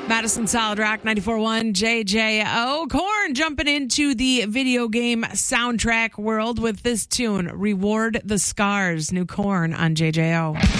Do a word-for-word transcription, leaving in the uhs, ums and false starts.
Madison Solid Rock ninety-four point one J J O. Korn jumping into the video game soundtrack world with this tune, Reward the Scars. New Korn on J J O.